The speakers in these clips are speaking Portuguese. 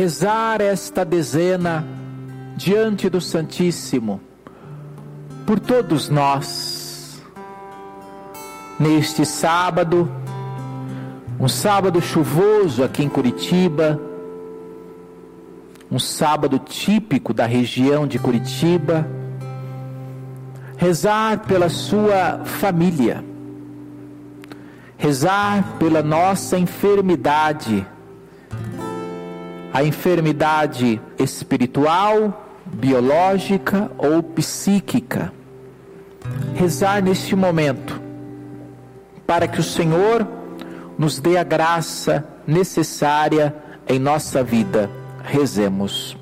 rezar esta dezena diante do Santíssimo por todos nós neste sábado, um sábado chuvoso aqui em Curitiba, um sábado típico da região de Curitiba. Rezar pela sua família, rezar pela nossa enfermidade, a enfermidade espiritual, biológica ou psíquica. Rezar neste momento para que o Senhor nos dê a graça necessária em nossa vida. Rezemos.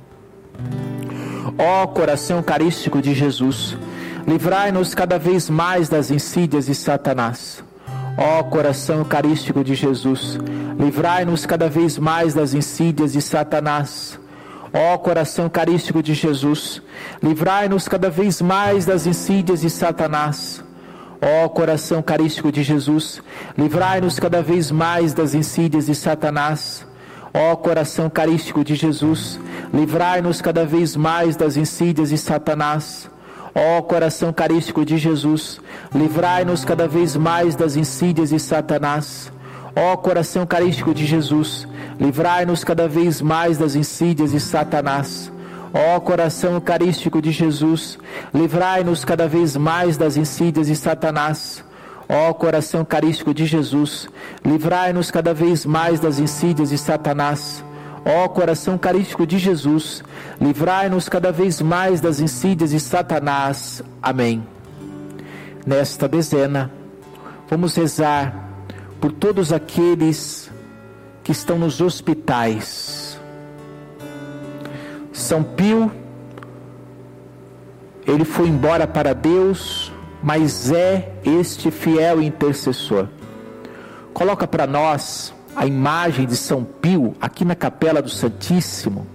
Ó coração eucarístico de Jesus, livrai-nos cada vez mais das insídias de Satanás. Ó coração eucarístico de Jesus, livrai-nos cada vez mais das insídias de Satanás. Ó coração eucarístico de Jesus, livrai-nos cada vez mais das insídias de Satanás. Ó coração eucarístico de Jesus, livrai-nos cada vez mais das insídias de Satanás. Ó coração eucarístico de Jesus, livrai-nos cada vez mais das insídias de Satanás. Ó coração eucarístico de Jesus, livrai-nos cada vez mais das insídias de Satanás. Ó coração eucarístico de Jesus, livrai-nos cada vez mais das insídias de Satanás. Ó coração eucarístico de Jesus, livrai-nos cada vez mais das insídias de Satanás. Ó coração eucarístico de Jesus, livrai-nos cada vez mais das insídias de Satanás. Ó coração eucarístico de Jesus, livrai-nos cada vez mais das insídias de Satanás. Amém. Nesta dezena, vamos rezar por todos aqueles que estão nos hospitais. São Pio, ele foi embora para Deus, mas é este fiel intercessor. Coloca para nós a imagem de São Pio aqui na capela do Santíssimo.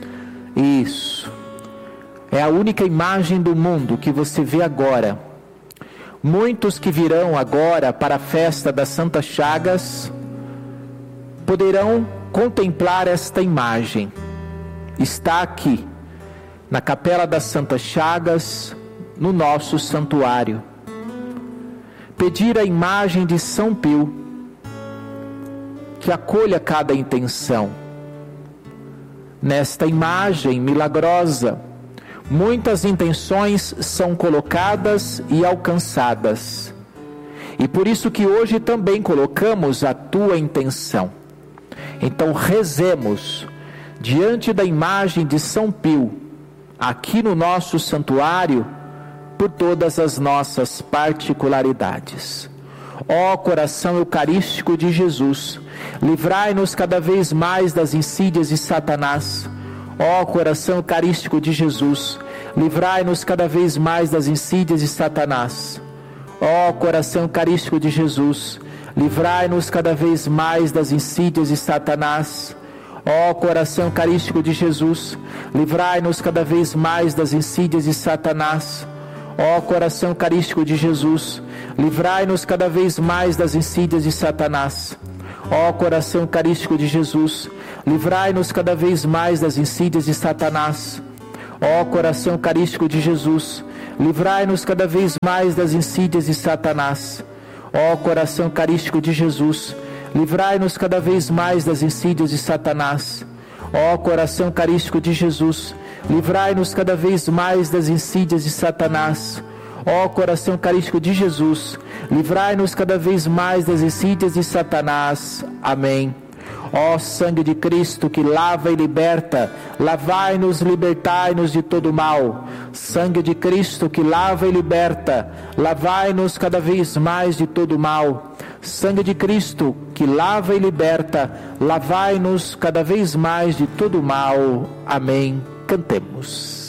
Isso. É a única imagem do mundo que você vê agora. Muitos que virão agora para a festa das Santas Chagas poderão contemplar esta imagem. Está aqui na capela das Santas Chagas, no nosso santuário. Pedir a imagem de São Pio que acolha cada intenção. Nesta imagem milagrosa, muitas intenções são colocadas e alcançadas. E por isso que hoje também colocamos a tua intenção. Então rezemos diante da imagem de São Pio, aqui no nosso santuário, por todas as nossas particularidades. Ó coração eucarístico de Jesus, livrai-nos cada vez mais das insídias de Satanás. Ó coração eucarístico de Jesus, livrai-nos cada vez mais das insídias de Satanás. Ó coração eucarístico de Jesus, livrai-nos cada vez mais das insídias de Satanás. Ó coração eucarístico de Jesus, livrai-nos cada vez mais das insídias de Satanás. Ó coração eucarístico de Jesus, livrai-nos cada vez mais das insídias de Satanás. Ó coração eucarístico de Jesus, livrai-nos cada vez mais das insídias de Satanás. Ó coração eucarístico de Jesus, livrai-nos cada vez mais das insídias de Satanás. Ó coração eucarístico de Jesus, livrai-nos cada vez mais das insídias de Satanás. Ó coração eucarístico de Jesus, livrai-nos cada vez mais das insídias de Satanás. Ó coração eucarístico de Jesus, livrai-nos cada vez mais das insídias de Satanás. Amém. Ó sangue de Cristo que lava e liberta, lavai-nos, libertai-nos de todo mal. Sangue de Cristo que lava e liberta, lavai-nos cada vez mais de todo mal. Sangue de Cristo que lava e liberta, lavai-nos cada vez mais de todo mal. Amém. Cantemos.